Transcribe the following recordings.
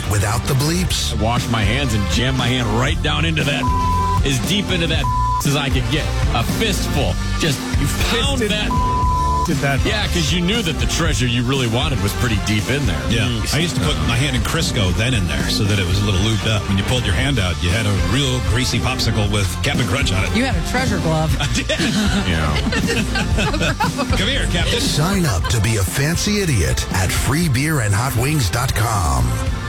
without the bleeps? Wash my hands and jam my hand right down into that, as deep into that as I could get. A fistful. Just, you pound that. Did that? Yeah, because you knew that the treasure you really wanted was pretty deep in there. Yeah. I used to put my hand in Crisco then in there so that it was a little lubed up. When you pulled your hand out, you had a real greasy popsicle with Captain Crunch on it. You had a treasure glove. I did. Yeah. Come here, Captain. Sign up to be a fancy idiot at freebeerandhotwings.com.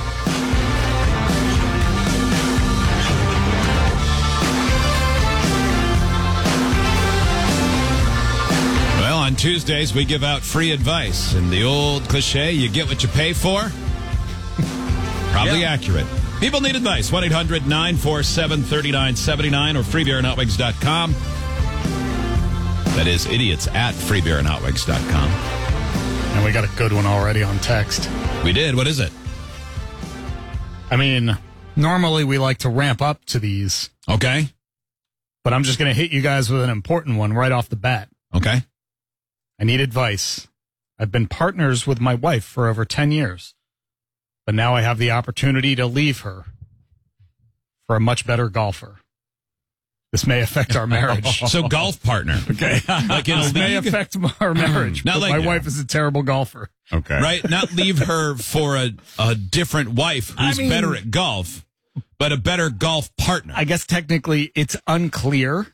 On Tuesdays, we give out free advice. And the old cliche, you get what you pay for, probably accurate. People need advice. 1-800-947-3979 or freebeerandhotwings.com. That is idiots at freebeerandhotwings.com. And we got a good one already on text. We did. What is it? I mean, normally we like to ramp up to these. Okay. But I'm just going to hit you guys with an important one right off the bat. Okay. I need advice. I've been partners with my wife for over 10 years, but now I have the opportunity to leave her for a much better golfer. This may affect our marriage. So golf partner. Okay. Like in a This may league? affect our marriage. Not but like- my wife is a terrible golfer. Okay. Right? Not leave her for a different wife who's better at golf, but a better golf partner. I guess technically it's unclear.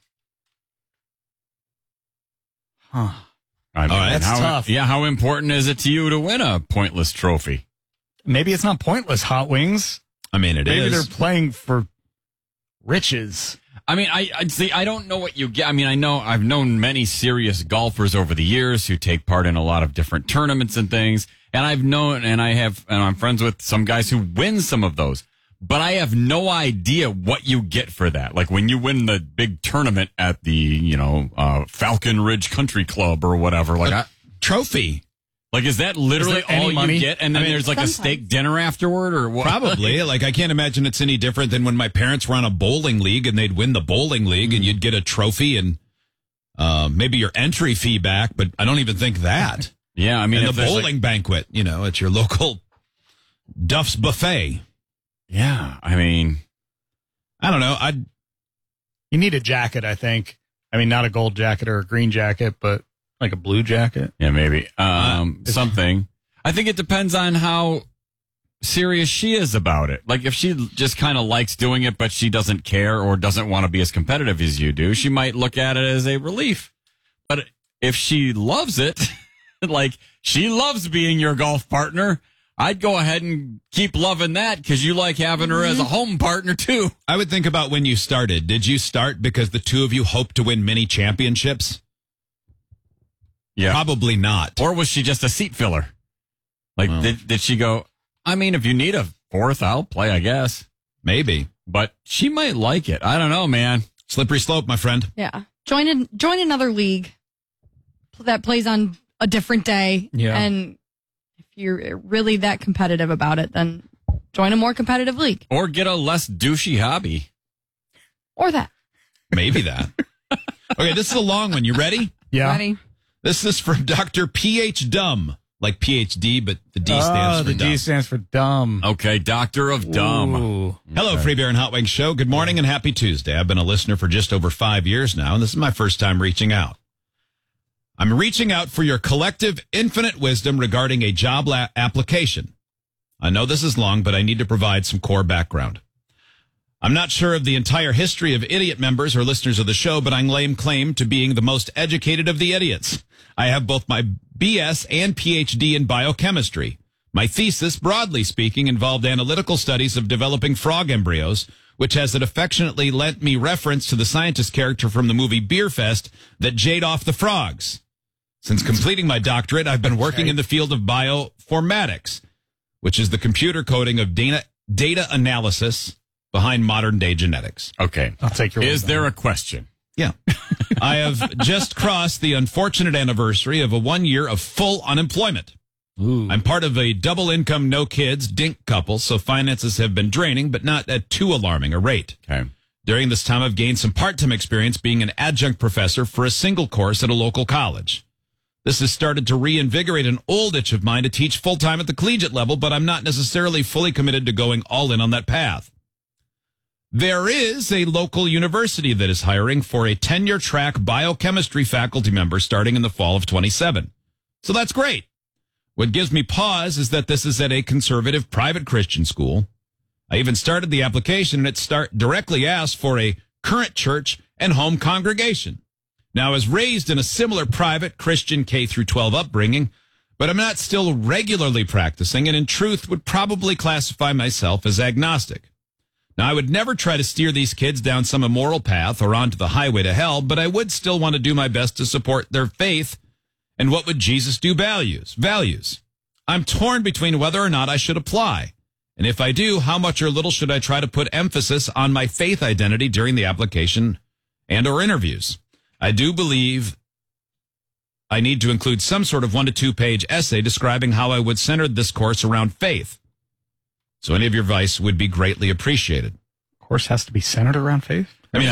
Huh. I mean, All right. That's tough. Yeah, how important is it to you to win a pointless trophy? Maybe it's not pointless, Hot Wings. I mean, it Maybe is. they're playing for riches. I mean, I see. I don't know what you get. I mean, I've known many serious golfers over the years who take part in a lot of different tournaments and things, and I'm friends with some guys who win some of those. But I have no idea what you get for that. Like when you win the big tournament at the, Falcon Ridge Country Club or whatever. Like Trophy. Like, is that literally any all money? you get? And then there's like Sometimes. a steak dinner afterward or what? Probably. Like, I can't imagine it's any different than when my parents were on a bowling league and they'd win the bowling league and you'd get a trophy and maybe your entry fee back, but I don't even think that. Yeah, I mean, And if the there's, bowling banquet, at your local Duff's Buffet. yeah, I mean, I don't know. You need a jacket, I think. I mean, not a gold jacket or a green jacket, but like a blue jacket. yeah, maybe something. I think it depends on how serious she is about it. Like if she just kind of likes doing it, but she doesn't care or doesn't want to be as competitive as you do, she might look at it as a relief. But if she loves it, like she loves being your golf partner, I'd go ahead and keep loving that because you like having her as a home partner too. I would think about when you started. Did you start because the two of you hoped to win many championships? Yeah. Probably not. Or was she just a seat filler? Like, did she go, I mean, if you need a fourth, I'll play, I guess. Maybe. But she might like it. I don't know, man. Slippery slope, my friend. Yeah. Join another league that plays on a different day. Yeah. And if you're really that competitive about it, then join a more competitive league. Or get a less douchey hobby. Or that. Maybe that. Okay, this is a long one. You ready? Yeah. Ready? This is from Dr. P.H. Dumb. Like PhD, but the D stands for the dumb. D stands for dumb. Okay, Doctor of Dumb. Ooh. Hello, Free Beer and Hot Wings Show. Good morning and happy Tuesday. I've been a listener for just over 5 years now, and this is my first time reaching out. I'm reaching out for your collective infinite wisdom regarding a job application. I know this is long, but I need to provide some core background. I'm not sure of the entire history of idiot members or listeners of the show, but I lay claim to being the most educated of the idiots. I have both my BS and PhD in biochemistry. My thesis, broadly speaking, involved analytical studies of developing frog embryos, which has it affectionately lent me reference to the scientist character from the movie Beer Fest that jayed off the frogs. Since completing my doctorate, I've been working in the field of bioinformatics, which is the computer coding of data analysis behind modern-day genetics. Okay. I'll take your word Is on there it. a question? Yeah. I have just crossed the unfortunate anniversary of a 1 year of full unemployment. Ooh. I'm part of a double income, no kids, dink couple, so finances have been draining, but not at too alarming a rate. Okay. During this time, I've gained some part-time experience being an adjunct professor for a single course at a local college. This has started to reinvigorate an old itch of mine to teach full-time at the collegiate level, but I'm not necessarily fully committed to going all in on that path. There is a local university that is hiring for a tenure-track biochemistry faculty member starting in the fall of 27. So that's great. What gives me pause is that this is at a conservative private Christian school. I even started the application, and it directly asked for a current church and home congregation. Now, I was raised in a similar private Christian K-12 upbringing, but I'm not still regularly practicing, and in truth would probably classify myself as agnostic. Now, I would never try to steer these kids down some immoral path or onto the highway to hell, but I would still want to do my best to support their faith. And what would Jesus do? Values. I'm torn between whether or not I should apply. And if I do, how much or little should I try to put emphasis on my faith identity during the application and or interviews? I do believe I need to include some sort of 1 to 2 page essay describing how I would center this course around faith. So any of your advice would be greatly appreciated. Course has to be centered around faith.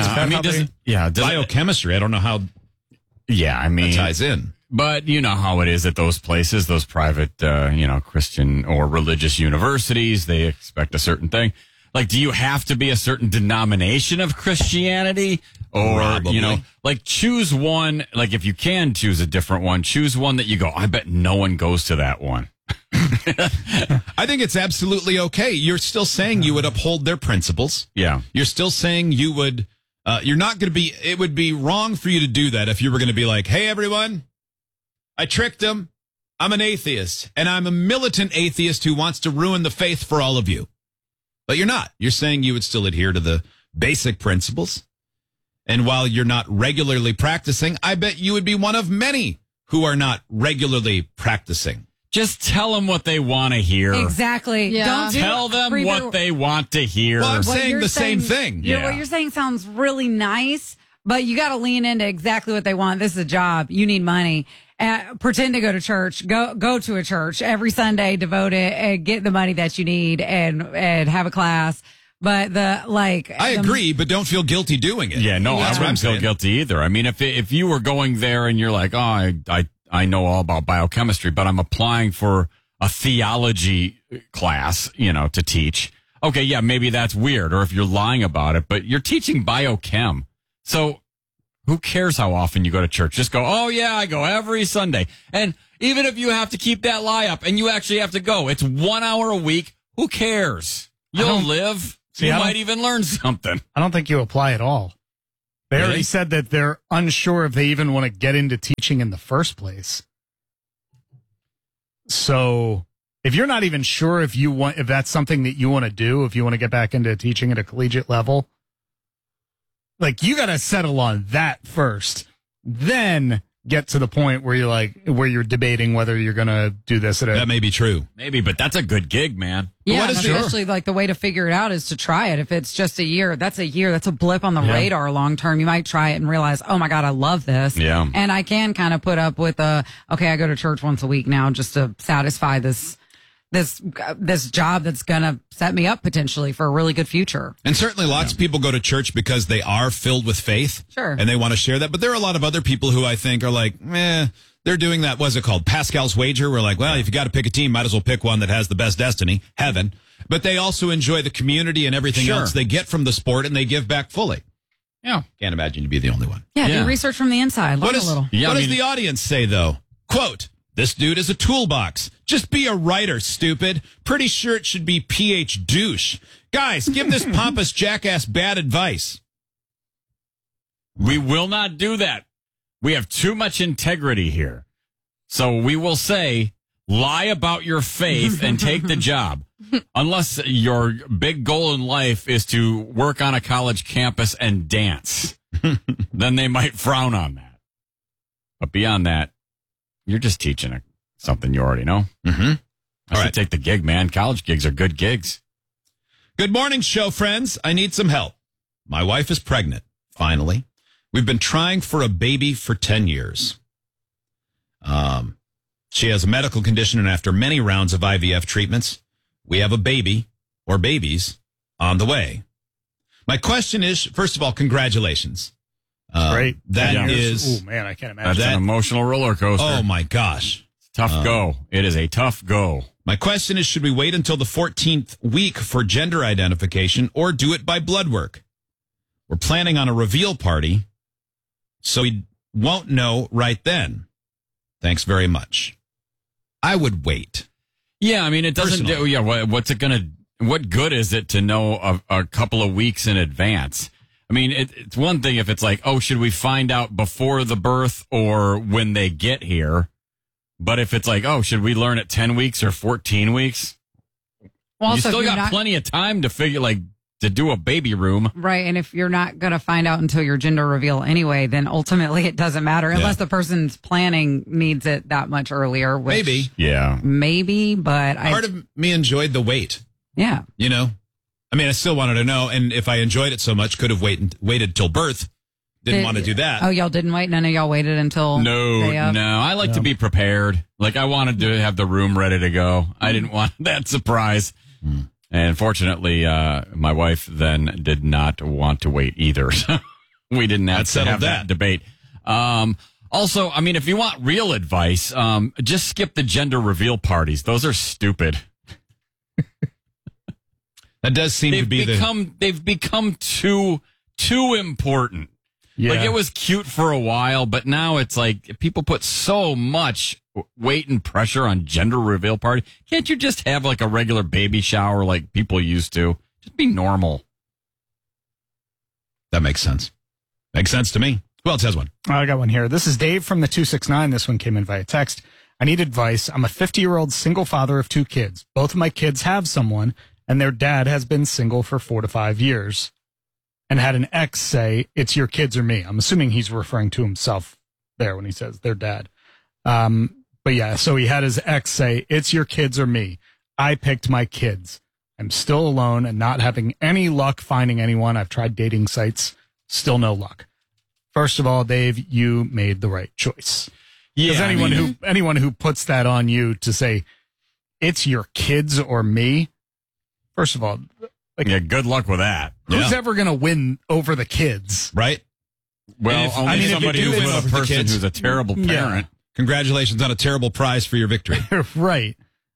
Biochemistry. I don't know how. Yeah, I mean, that ties in. But you know how it is at those places, those private, Christian or religious universities. They expect a certain thing. Like, do you have to be a certain denomination of Christianity? Or, Probably. Choose one. Like, if you can choose a different one, choose one that you go, I bet no one goes to that one. I think it's absolutely okay. You're still saying you would uphold their principles. Yeah. You're still saying you would, you're not going to be, it would be wrong for you to do that if you were going to be like, hey, everyone, I tricked them. I'm an atheist, and I'm a militant atheist who wants to ruin the faith for all of you. But you're not. You're saying you would still adhere to the basic principles. And while you're not regularly practicing, I bet you would be one of many who are not regularly practicing. Just tell them what they want to hear. Exactly. Yeah. Don't Tell them what they want to hear. Well, I'm What saying you're the same saying- thing. Yeah. What you're saying sounds really nice, but you got to lean into exactly what they want. This is a job. You need money. Pretend to go to church. Go to a church every Sunday. Devote it and get the money that you need and have a class. But I agree, but don't feel guilty doing it. Yeah, no, I That's what I'm wouldn't feel saying. guilty either. I mean, if you were going there and you're like, oh, I know all about biochemistry, but I'm applying for a theology class, to teach. Okay, yeah, maybe that's weird. Or if you're lying about it, but you're teaching biochem. So who cares how often you go to church? Just go, oh, yeah, I go every Sunday. And even if you have to keep that lie up and you actually have to go, it's 1 hour a week. Who cares? You'll live. You might even learn something. I don't think you apply at all. They Really? already said that they're unsure if they even want to get into teaching in the first place. So if you're not even sure if that's something that you want to do, if you want to get back into teaching at a collegiate level, you got to settle on that first, then get to the point where you're debating whether you're going to do this at a. That may be true. Maybe, but that's a good gig, man. Yeah, What and is especially the way to figure it out is to try it. If it's just a year, that's a blip on the radar long term. You might try it and realize, oh my God, I love this. Yeah. And I can kind of put up with I go to church once a week now just to satisfy this job that's going to set me up potentially for a really good future. And certainly lots of people go to church because they are filled with faith. Sure. And they want to share that. But there are a lot of other people who I think are like, they're doing that. What's it called? Pascal's wager. We're like, well, if you got to pick a team, might as well pick one that has the best destiny, heaven. But they also enjoy the community and everything else they get from the sport, and they give back fully. Yeah. Can't imagine you'd be the only one. Yeah, Yeah. Do research from the inside. Learn a little. Yeah, what I does mean- the audience say, though? Quote, this dude is a toolbox. Just be a writer, stupid. Pretty sure it should be PH douche. Guys, give this pompous jackass bad advice. We will not do that. We have too much integrity here. So we will say, lie about your faith and take the job. Unless your big goal in life is to work on a college campus and dance. Then they might frown on that. But beyond that, you're just teaching something you already know. Mm-hmm. I should take the gig, man. College gigs are good gigs. Good morning, show friends. I need some help. My wife is pregnant, finally. We've been trying for a baby for 10 years. She has a medical condition, and after many rounds of IVF treatments, we have a baby or babies on the way. My question is, first of all, congratulations. Great. That 10 years. is, Oh man, I can't That's imagine. an emotional roller coaster. oh my gosh. Tough go. It is a tough go. My question is, should we wait until the 14th week for gender identification or do it by blood work? We're planning on a reveal party, so we won't know right then. Thanks very much. I would wait. Yeah, I mean, it doesn't do, Personally. yeah, what's it going to, what good is it to know a couple of weeks in advance? I mean, it's one thing if it's like, oh, should we find out before the birth or when they get here? But if it's like, oh, should we learn at 10 weeks or 14 weeks? Well, You also, still if you're got not- plenty of time to figure, like, to do a baby room. Right. And if you're not going to find out until your gender reveal anyway, then ultimately it doesn't matter unless the person's planning needs it that much earlier. Which Maybe. Yeah. Maybe, but Part of me enjoyed the wait, yeah. you know? I mean, I still wanted to know, and if I enjoyed it so much, could have waited till birth. Didn't want to do that. Oh, y'all didn't wait? None of y'all waited until No, day of? no. I like to be prepared. Like, I wanted to have the room ready to go. I didn't want that surprise. And fortunately, my wife then did not want to wait either. So we didn't have to settled have that debate. Also, I mean, if you want real advice, just skip the gender reveal parties. Those are stupid. That does seem to be They've become too important. Yeah. Like, it was cute for a while, but now it's like people put so much weight and pressure on gender reveal party. Can't you just have like a regular baby shower like people used to? Just be normal. That makes sense. Makes sense to me. Who else has one? I got one here. This is Dave from the 269. This one came in via text. I need advice. I'm a 50-year-old single father of 2 kids. Both of my kids have someone, and their dad has been single for 4 to 5 years and had an ex say, it's your kids or me. I'm assuming he's referring to himself there when he says their dad. But yeah, so he had his ex say, it's your kids or me. I picked my kids. I'm still alone and not having any luck finding anyone. I've tried dating sites. Still no luck. First of all, Dave, you made the right choice. Because anyone who puts that on you to say, it's your kids or me, first of all, like, Yeah, good luck with that. who's Yeah. ever going to win over the kids? Right? Well, If- only I mean, if you somebody do who's win with over a the person kids- who's a terrible parent. Congratulations on a terrible prize for your victory. Right.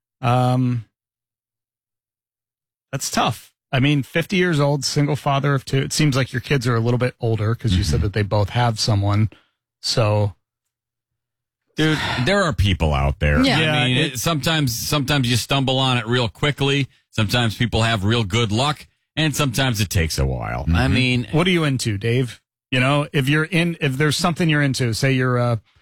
That's tough. I mean, 50 years old, single father of 2. It seems like your kids are a little bit older because you said that they both have someone. So, Dude, there are people out there. Yeah. I mean, Yeah, sometimes you stumble on it real quickly. Sometimes people have real good luck, and sometimes it takes a while. I mean, what are you into, Dave? You know, if there's something you're into, say you're a